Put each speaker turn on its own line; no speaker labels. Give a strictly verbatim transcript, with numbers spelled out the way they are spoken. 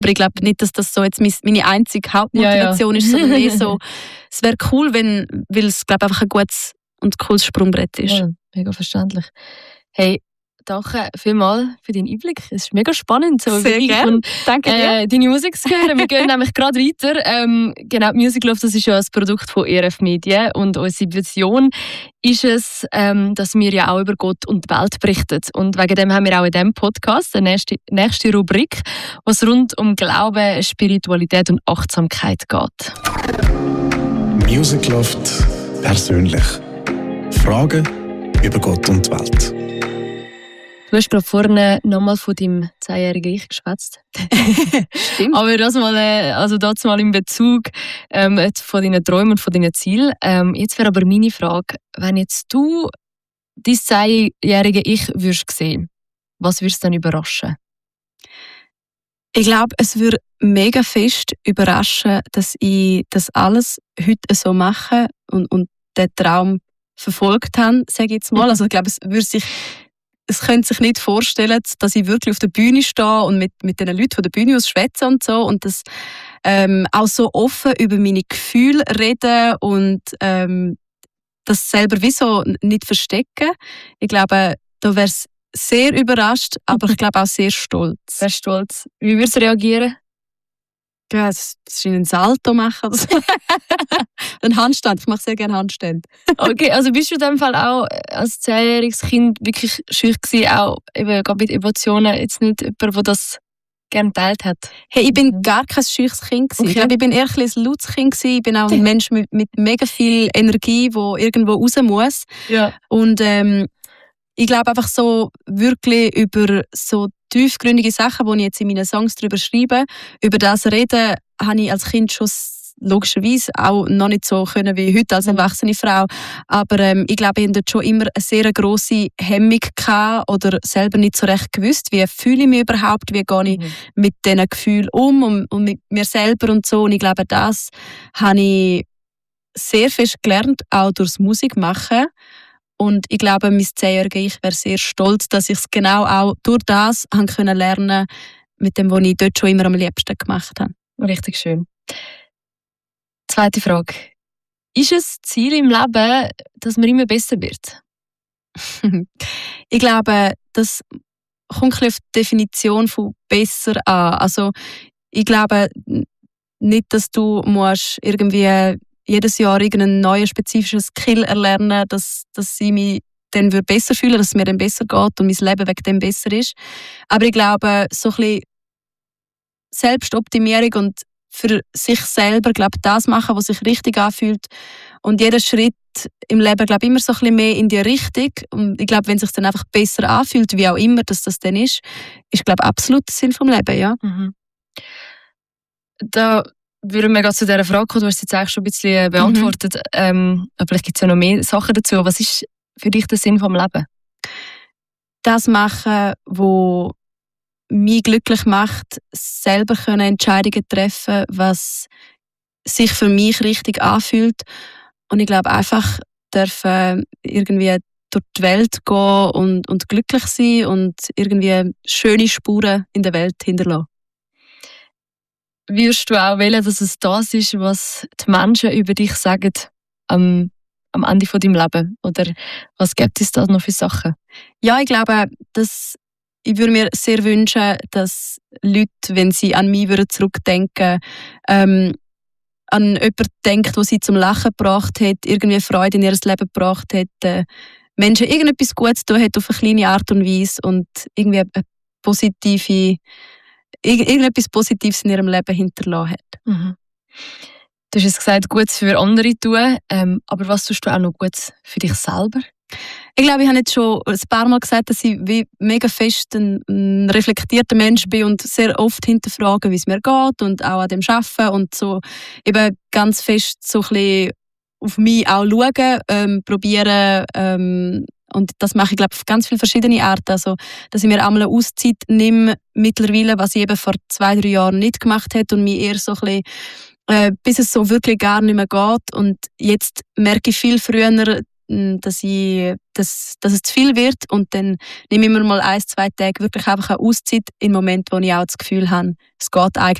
Aber ich glaube nicht, dass das so jetzt meine einzige Hauptmotivation ja, ja. ist, sondern eher so, es wäre cool, wenn, weil es glaube einfach ein gutes und cooles Sprungbrett ist.
Ja, mega verständlich. Hey, danke vielmals für deinen Einblick. Es ist mega spannend. So
Sehr gerne. Danke dir.
Äh, deine Musik zu hören. Wir gehen nämlich gerade weiter. Ähm, genau, Music Love, das ist ja ein Produkt von E R F Medien. Und unsere Vision ist es, ähm, dass wir ja auch über Gott und die Welt berichten. Und wegen dem haben wir auch in diesem Podcast eine nächste, nächste Rubrik, was rund um Glauben, Spiritualität und Achtsamkeit geht.
Music Loft persönlich. Fragen über Gott und die Welt.
Du hast gerade vorne nochmal von deinem zehnjährigen Ich geschwätzt.
Stimmt.
Aber das mal, also das mal in Bezug ähm, von deinen Träumen und von deinen Zielen. Ähm, jetzt wäre aber meine Frage, wenn jetzt du dein zehnjährige Ich würdest sehen, was würdest du dann überraschen?
Ich glaube, es würde mega fest überraschen, dass ich das alles heute so mache und, und den Traum verfolgt habe, sage ich jetzt mal. Also ich glaube, es würde sich Es könnte sich nicht vorstellen, dass ich wirklich auf der Bühne stehe und mit, mit den Leuten von der Bühne aus schwätze und so und das ähm, auch so offen über meine Gefühle reden und ähm, das selber wie so nicht verstecken. Ich glaube, da wäre es sehr überrascht, aber ich glaube auch sehr stolz.
Sehr stolz. Wie würdest du reagieren?
Ja, das ist einen Salto machen oder so. Ein Handstand, ich mache sehr gerne Handstand.
Okay, also bist du in dem Fall auch als zehnjähriges Kind wirklich schüch gewesen, auch eben mit Emotionen, jetzt nicht jemand, der das gerne geteilt hat?
Hey, ich bin gar kein schüchs Kind gewesen.
Okay.
Ich glaube, ich bin eher ein, ein lautes Kind gewesen. Ich bin auch ein Mensch mit, mit mega viel Energie, der irgendwo raus muss.
Ja.
Und ähm, ich glaube einfach so wirklich über so tiefgründige Sachen, die ich jetzt in meinen Songs darüber schreibe, über das reden, habe ich als Kind schon logischerweise auch noch nicht so können wie heute als erwachsene Frau. Aber ähm, ich glaube, ich hatte schon immer eine sehr grosse Hemmung gehabt oder selber nicht so recht gewusst, wie fühle ich mich überhaupt, wie gehe ich mhm. mit diesen Gefühlen um und, und mit mir selber und so. Und ich glaube, das habe ich sehr fest gelernt, auch durchs Musikmachen. Und ich glaube, mein zehnjährige Ich wäre sehr stolz, dass ich es genau auch durch das haben können lernen, mit dem, was ich dort schon immer am liebsten gemacht habe.
Richtig schön. Zweite Frage. Ist es Ziel im Leben, dass man immer besser wird?
Ich glaube, das kommt ein bisschen auf die Definition von besser an. Also, ich glaube nicht, dass du musst irgendwie jedes Jahr irgendeinen neuen spezifischen Skill erlernen, dass, dass ich mich dann besser fühle, dass es mir dann besser geht und mein Leben wegen dem besser ist. Aber ich glaube, so ein bisschen Selbstoptimierung und für sich selber, glaube das machen, was sich richtig anfühlt. Und jeder Schritt im Leben, glaube immer so ein bisschen mehr in die Richtung. Und ich glaube, wenn es sich dann einfach besser anfühlt, wie auch immer dass das dann ist, ist, glaube absolut der Sinn vom Leben, ja.
Mhm. Da würden wir gerade zu dieser Frage kommen, du hast es jetzt eigentlich schon ein bisschen beantwortet, mhm. ähm, aber vielleicht gibt es ja noch mehr Sachen dazu. Was ist für dich der Sinn vom Leben?
Das machen, wo mich glücklich macht, selber können Entscheidungen treffen, was sich für mich richtig anfühlt. Und ich glaube einfach, dürfen irgendwie durch die Welt gehen und, und glücklich sein und irgendwie schöne Spuren in der Welt hinterlassen.
Würdest du auch wählen, dass es das ist, was die Menschen über dich sagen am, am Ende von deinem Leben? Oder was gibt es da noch für Sachen?
Ja, ich glaube, dass ich würde mir sehr wünschen, dass Leute, wenn sie an mich zurückdenken, ähm, an jemanden denken, der sie zum Lachen gebracht hat, irgendwie Freude in ihr Leben gebracht hat, äh, Menschen irgendetwas Gutes tun hat auf eine kleine Art und Weise und irgendwie eine positive irgendetwas Positives in ihrem Leben hinterlassen hat.
Mhm. Du hast jetzt gesagt, Gutes für andere tun, ähm, aber was tust du auch noch Gutes für dich selber?
Ich glaube, ich habe jetzt schon ein paar Mal gesagt, dass ich wie mega fest ein, ein reflektierter Mensch bin und sehr oft hinterfrage, wie es mir geht und auch an dem Arbeiten und so eben ganz fest so ein bisschen auf mich auch schauen, ähm, probieren ähm, und das mache ich, glaube auf ganz viele verschiedene Arten. Also, dass ich mir einmal eine Auszeit nehme, mittlerweile, was ich eben vor zwei, drei Jahren nicht gemacht habe und mich eher so ein bisschen, äh, bis es so wirklich gar nicht mehr geht. Und jetzt merke ich viel früher, dass, ich, dass, dass es zu viel wird und dann nehme ich mir mal ein, zwei Tage wirklich einfach eine Auszeit in Momenten, wo ich auch das Gefühl habe, es geht eigentlich